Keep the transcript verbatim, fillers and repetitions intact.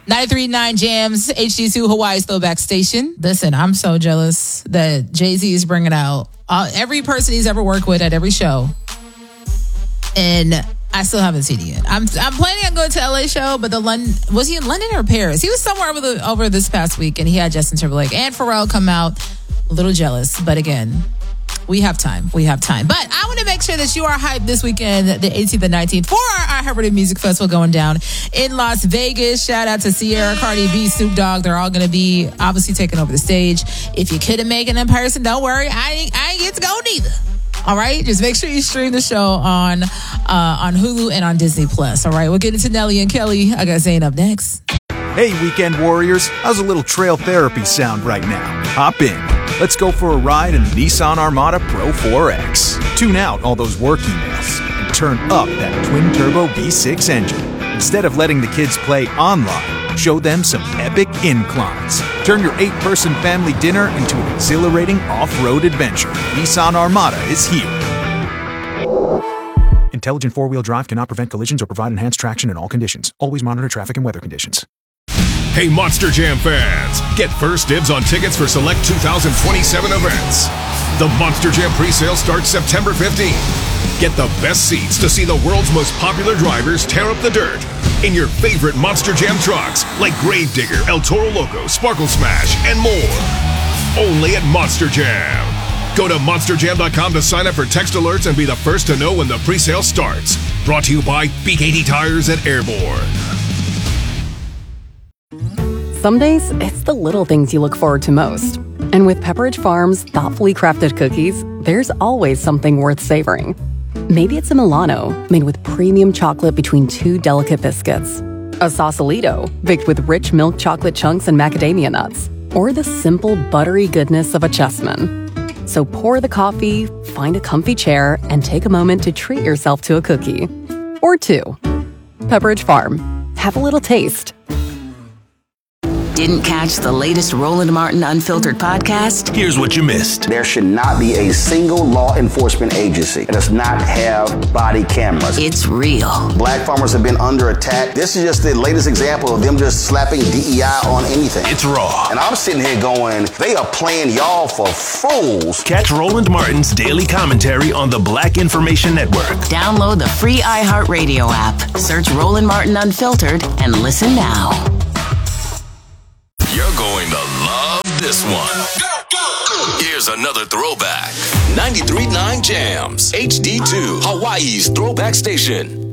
ninety-three point nine Jams, H D two, Hawaii's throwback station. Listen, I'm so jealous that Jay-Z is bringing out uh, every person he's ever worked with at every show. And I still haven't seen it yet. I'm I'm planning on going to L A show, but the London, was he in London or Paris? He was somewhere over the over this past week, and he had Justin Timberlake and Pharrell come out. A little jealous, but again, we have time. We have time. But I want to make sure that you are hyped this weekend, the eighteenth and nineteenth, for our iHeartRadio Music Festival going down in Las Vegas. Shout out to Sierra, Cardi B, Snoop Dogg. They're all going to be obviously taking over the stage. If you couldn't make it in person, don't worry. I ain't, I ain't get to go neither. All right, just make sure you stream the show on uh, on Hulu and on Disney Plus. All right, we'll get into Nelly and Kelly. I got Zane up next. Hey, weekend warriors, how's a little trail therapy sound right now? Hop in. Let's go for a ride in the Nissan Armada Pro four X. Tune out all those work emails and turn up that twin-turbo V six engine. Instead of letting the kids play online, show them some epic inclines. Turn your eight-person family dinner into an exhilarating off-road adventure. Nissan Armada is here. Intelligent four-wheel drive cannot prevent collisions or provide enhanced traction in all conditions. Always monitor traffic and weather conditions. Hey, Monster Jam fans! Get first dibs on tickets for select two thousand twenty-seven events. The Monster Jam presale starts September fifteenth. Get the best seats to see the world's most popular drivers tear up the dirt in your favorite Monster Jam trucks like Gravedigger, El Toro Loco, Sparkle Smash, and more. Only at Monster Jam. Go to monster jam dot com to sign up for text alerts and be the first to know when the presale starts. Brought to you by B K T Tires and Airborne. Some days, it's the little things you look forward to most. And with Pepperidge Farm's thoughtfully crafted cookies, there's always something worth savoring. Maybe it's a Milano, made with premium chocolate between two delicate biscuits. A Sausalito, baked with rich milk chocolate chunks and macadamia nuts. Or the simple, buttery goodness of a Chessman. So pour the coffee, find a comfy chair, and take a moment to treat yourself to a cookie. Or two. Pepperidge Farm. Have a little taste. Didn't catch the latest Roland Martin Unfiltered podcast? Here's what you missed. There should not be a single law enforcement agency that does not have body cameras. It's real. Black farmers have been under attack. This is just the latest example of them just slapping D E I on anything. It's raw. And I'm sitting here going, they are playing y'all for fools. Catch Roland Martin's daily commentary on the Black Information Network. Download the free iHeartRadio app. Search Roland Martin Unfiltered and listen now. You're going to love this one. Here's another throwback. ninety-three point nine Jams, H D two, Hawaii's throwback station.